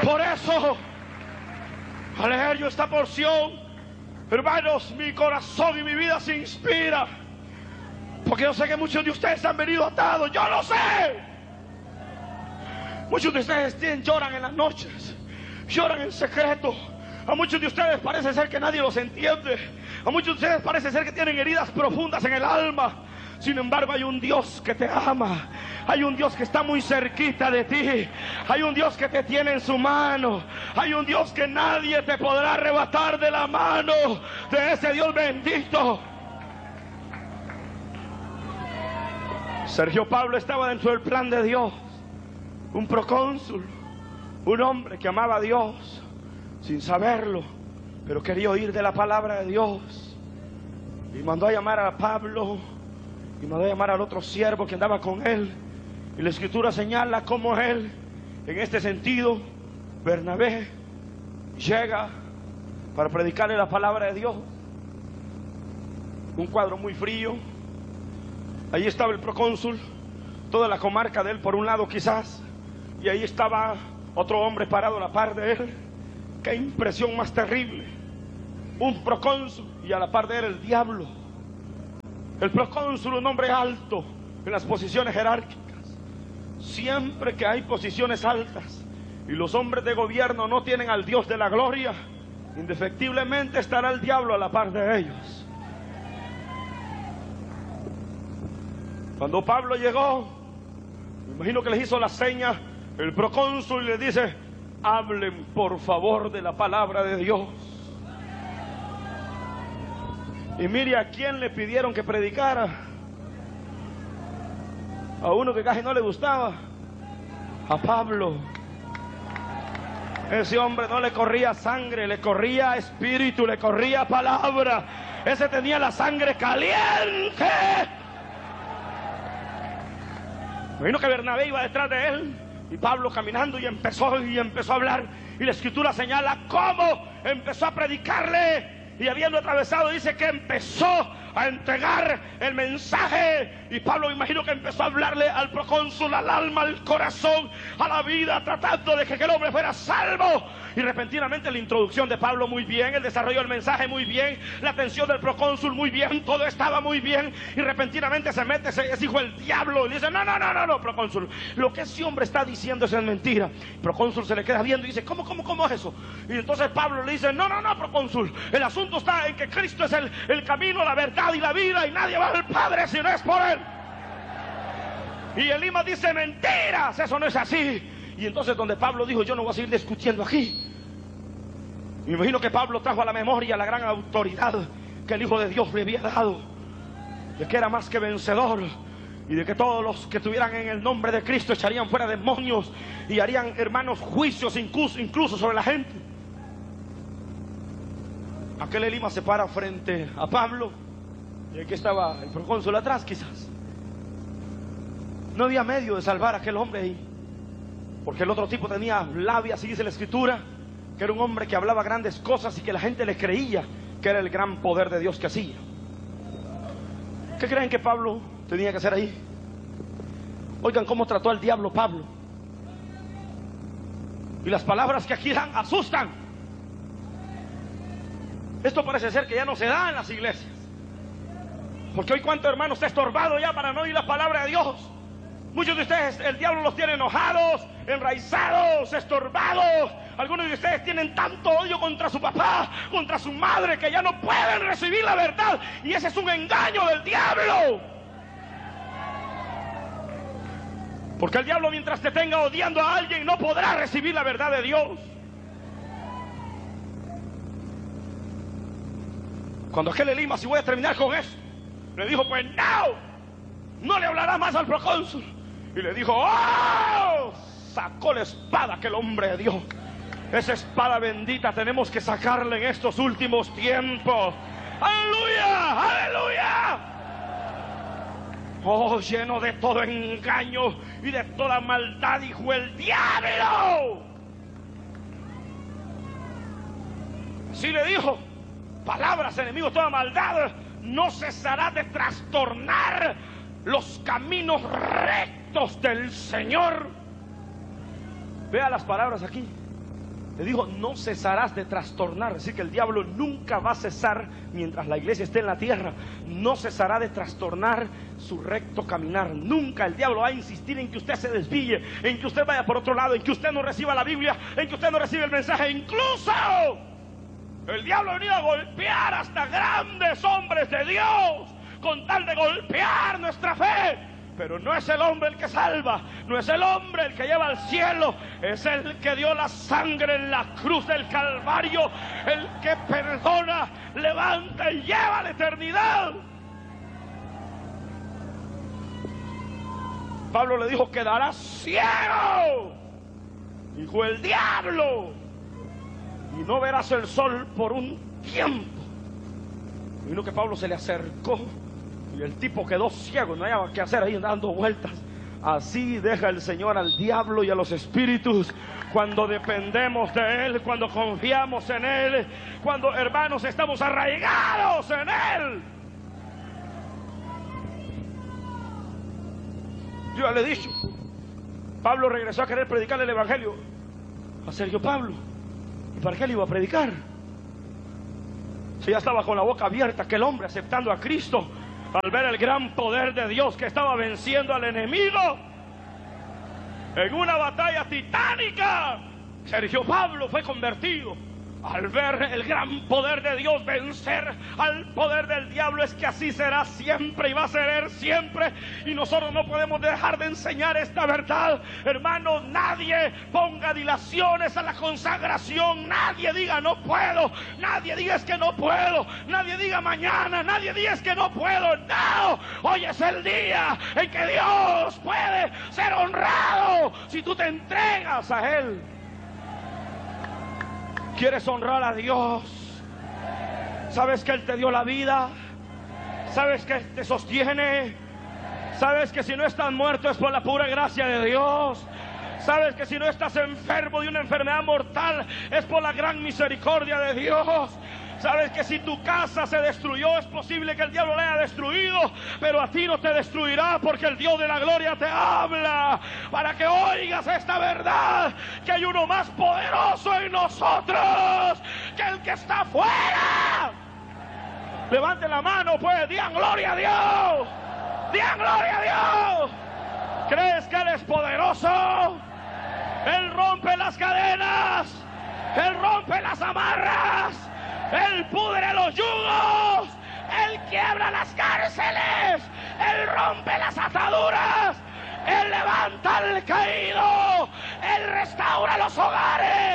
Por eso, al leer yo esta porción, hermanos, mi corazón y mi vida se inspira, porque yo sé que muchos de ustedes han venido atados. Yo lo sé. Muchos de ustedes lloran en las noches, lloran en secreto. A muchos de ustedes parece ser que nadie los entiende. A muchos de ustedes parece ser que tienen heridas profundas en el alma. Sin embargo, hay un Dios que te ama. Hay un Dios que está muy cerquita de ti. Hay un Dios que te tiene en su mano. Hay un Dios que nadie te podrá arrebatar de la mano de ese Dios bendito. Sergio Pablo estaba dentro del plan de Dios. Un procónsul, un hombre que amaba a Dios sin saberlo, pero quería oír de la palabra de Dios. Y mandó a llamar a Pablo, y mandó a llamar al otro siervo que andaba con él. Y la escritura señala cómo él, en este sentido, Bernabé, llega para predicarle la palabra de Dios. Un cuadro muy frío. Allí estaba el procónsul, toda la comarca de él por un lado quizás, y ahí estaba otro hombre parado a la par de él. Qué impresión más terrible. Un procónsul y a la par de él el diablo. El procónsul, un hombre alto en las posiciones jerárquicas. Siempre que hay posiciones altas y los hombres de gobierno no tienen al Dios de la gloria, indefectiblemente estará el diablo a la par de ellos. Cuando Pablo llegó, me imagino que les hizo la seña el procónsul y le dice: hablen por favor de la palabra de Dios. Y mire a quién le pidieron que predicara. A uno que casi no le gustaba, a Pablo. Ese hombre no le corría sangre, le corría espíritu, le corría palabra. Ese tenía la sangre caliente. Me imagino que Bernabé iba detrás de él y Pablo caminando y empezó a hablar. Y la escritura señala cómo empezó a predicarle. Y habiendo atravesado, dice que empezó a entregar el mensaje. Y Pablo, me imagino que empezó a hablarle al procónsul, al alma, al corazón, a la vida, tratando de que aquel hombre fuera salvo. Y repentinamente la introducción de Pablo muy bien, el desarrollo del mensaje muy bien, la atención del procónsul muy bien, todo estaba muy bien. Y repentinamente se mete ese hijo del diablo y dice: no, procónsul, lo que ese hombre está diciendo es mentira. El procónsul se le queda viendo y dice: ¿Cómo es eso? Y entonces Pablo le dice: no, procónsul, el asunto está en que Cristo es el camino, la verdad y la vida, y nadie va al Padre si no es por él. Y Elías dice: mentiras, eso no es así. Y entonces donde Pablo dijo: yo no voy a seguir discutiendo aquí. Me imagino que Pablo trajo a la memoria la gran autoridad que el Hijo de Dios le había dado, de que era más que vencedor, y de que todos los que estuvieran en el nombre de Cristo echarían fuera demonios y harían, hermanos, juicios incluso sobre la gente. Aquel Elías se para frente a Pablo, y aquí estaba el procónsul atrás quizás. No había medio de salvar a aquel hombre ahí, porque el otro tipo tenía labia, así dice la escritura, que era un hombre que hablaba grandes cosas y que la gente le creía que era el gran poder de Dios que hacía. ¿Qué creen que Pablo tenía que hacer ahí? Oigan cómo trató al diablo Pablo. Y las palabras que aquí dan asustan. Esto parece ser que ya no se da en las iglesias, porque hoy cuánto hermano está estorbado ya para no oír la palabra de Dios. Muchos de ustedes, el diablo los tiene enojados, enraizados, estorbados. Algunos de ustedes tienen tanto odio contra su papá, contra su madre, que ya no pueden recibir la verdad. Y ese es un engaño del diablo. Porque el diablo, mientras te tenga odiando a alguien, no podrá recibir la verdad de Dios. Cuando aquel Elías, y voy a terminar con eso, le dijo: pues no le hablará más al procónsul. Y le dijo: ¡oh! Sacó la espada que el hombre de Dios. Esa espada bendita tenemos que sacarla en estos últimos tiempos. ¡Aleluya! ¡Aleluya! Oh, lleno de todo engaño y de toda maldad, dijo el diablo. Sí le dijo: palabras, enemigos, toda maldad no cesará de trastornar los caminos rectos del Señor. Vea las palabras aquí: Le dijo, no cesarás de trastornar. Es decir, que el diablo nunca va a cesar mientras la iglesia esté en la tierra. No cesará de trastornar su recto caminar. Nunca el diablo va a insistir en que usted se desvíe, en que usted vaya por otro lado, en que usted no reciba la Biblia, en que usted no reciba el mensaje. Incluso el diablo ha venido a golpear hasta grandes hombres de Dios con tal de golpear nuestra fe. Pero no es el hombre el que salva, no es el hombre el que lleva al cielo, es el que dio la sangre en la cruz del Calvario, el que perdona, levanta y lleva a la eternidad. Pablo le dijo, quedarás ciego, dijo el diablo, y no verás el sol por un tiempo. Y uno que Pablo se le acercó y el tipo quedó ciego, no había qué hacer ahí dando vueltas. Así deja el Señor al diablo y a los espíritus cuando dependemos de Él, cuando confiamos en Él, cuando, hermanos, estamos arraigados en Él. Yo ya le he dicho, Pablo regresó a querer predicar el evangelio a Sergio Pablo. ¿Y para qué le iba a predicar? Si ya estaba con la boca abierta aquel hombre aceptando a Cristo, al ver el gran poder de Dios que estaba venciendo al enemigo en una batalla titánica. Sergio Pablo fue convertido al ver el gran poder de Dios vencer al poder del diablo. Es que así será siempre y va a ser siempre, y nosotros no podemos dejar de enseñar esta verdad. Hermanos, nadie ponga dilaciones a la consagración. Nadie diga no puedo, nadie diga es que no puedo, nadie diga mañana, nadie diga es que no puedo. No, hoy es el día en que Dios puede ser honrado si tú te entregas a Él. ¿Quieres honrar a Dios? ¿Sabes que Él te dio la vida? ¿Sabes que te sostiene? ¿Sabes que si no estás muerto es por la pura gracia de Dios? ¿Sabes que si no estás enfermo de una enfermedad mortal es por la gran misericordia de Dios? ¿Sabes que si tu casa se destruyó es posible que el diablo la haya destruido, pero a ti no te destruirá porque el Dios de la gloria te habla para que oigas esta verdad, que hay uno más poderoso en nosotros que el que está afuera? Levante la mano, pues, digan gloria a Dios, digan gloria a Dios. ¿Crees que Él es poderoso? Él rompe las cadenas, Él rompe las amarras, Él pudre los yugos, Él quiebra las cárceles, Él rompe las ataduras, Él levanta al caído, Él restaura los hogares.